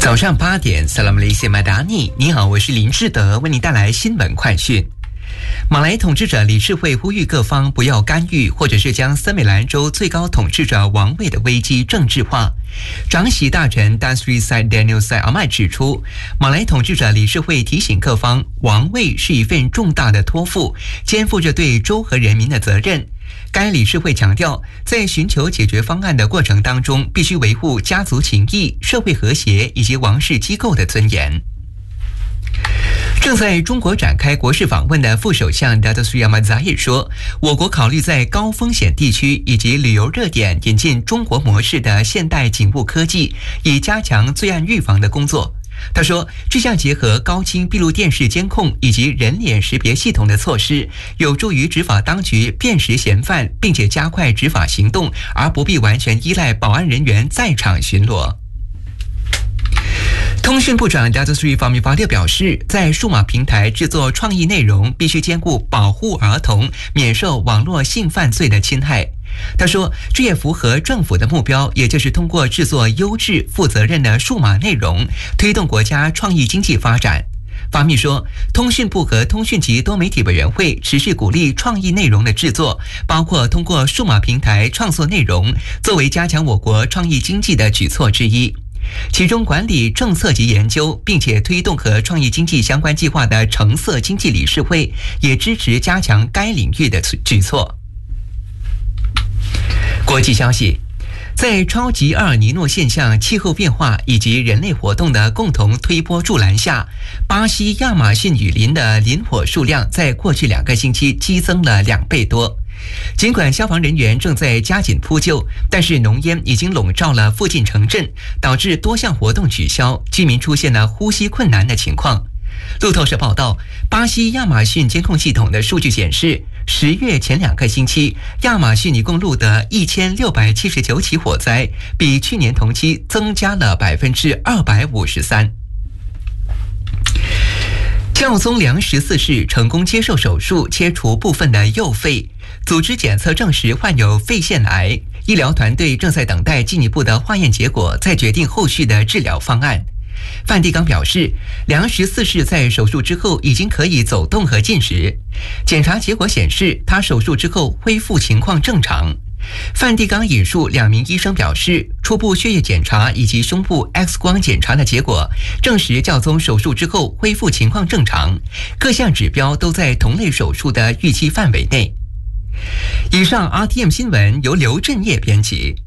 早上8点 Salam Malaysia Madani， 你好，我是林志德，为你带来新闻快讯。马来统治者理事会呼吁各方不要干预，或者是将森美兰州最高统治者王位的危机政治化。长喜大臣 Tan Sri Syed Daniel Syed Ahmad 指出，马来统治者理事会提醒各方，王位是一份重大的托付，肩负着对州和人民的责任。该理事会强调，在寻求解决方案的过程当中，必须维护家族情谊、社会和谐以及王室机构的尊严。正在中国展开国事访问的副首相 Datuk Seri Ahmad Zahid 说，我国考虑在高风险地区以及旅游热点引进中国模式的现代警务科技，以加强罪案预防的工作。他说，这项结合高清闭路电视监控以及人脸识别系统的措施，有助于执法当局辨识嫌犯，并且加快执法行动，而不必完全依赖保安人员在场巡逻。通讯部长 Datuk Seri Fahmi Fadil 表示，在数码平台制作创意内容必须兼顾保护儿童免受网络性犯罪的侵害。他说，这也符合政府的目标，也就是通过制作优质、负责任的数码内容，推动国家创意经济发展。法密说，通讯部和通讯及多媒体委员会持续鼓励创意内容的制作，包括通过数码平台创作内容，作为加强我国创意经济的举措之一。其中管理政策及研究，并且推动和创意经济相关计划的橙色经济理事会，也支持加强该领域的举措。国际消息，在超级阿尔尼诺现象、气候变化以及人类活动的共同推波助澜下，巴西亚马逊雨林的林火数量在过去2个星期激增了2倍多。尽管消防人员正在加紧扑救，但是浓烟已经笼罩了附近城镇，导致多项活动取消，居民出现了呼吸困难的情况。路透社报道，巴西亚马逊监控系统的数据显示，10月前2个星期，亚马逊一共录得1679起火灾，比去年同期增加了253%。教宗良14世成功接受手术，切除部分的右肺，组织检测证实患有肺腺癌，医疗团队正在等待进一步的化验结果，再决定后续的治疗方案。梵蒂冈表示，良14世在手术之后已经可以走动和进食，检查结果显示他手术之后恢复情况正常。梵蒂冈引述2名医生表示，初步血液检查以及胸部 X 光检查的结果证实教宗手术之后恢复情况正常，各项指标都在同类手术的预期范围内。以上 RTM 新闻由刘振业编辑。